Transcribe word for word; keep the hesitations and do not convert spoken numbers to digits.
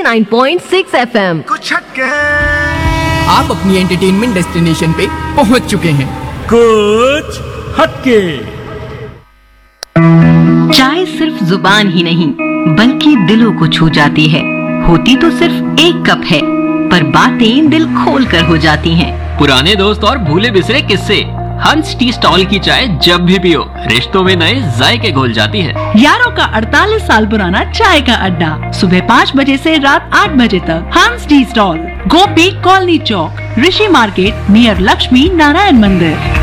Nine point six F M. कुछ हटके आप अपनी एंटरटेनमेंट डेस्टिनेशन पे पहुंच चुके हैं। कुछ हटके। चाय सिर्फ जुबान ही नहीं बल्कि दिलों को छू जाती है। होती तो सिर्फ एक कप है पर बातें दिल खोल कर हो जाती हैं। पुराने दोस्त और भूले बिसरे किस्से, हंस टी स्टॉल की चाय जब भी पियो रिश्तों में नए जायके घोल जाती है। यारों का अड़तालीस साल पुराना चाय का अड्डा, सुबह पाँच बजे से रात आठ बजे तक। हंस टी स्टॉल, गोपी कॉलोनी चौक, ऋषि मार्केट, नियर लक्ष्मी नारायण मंदिर।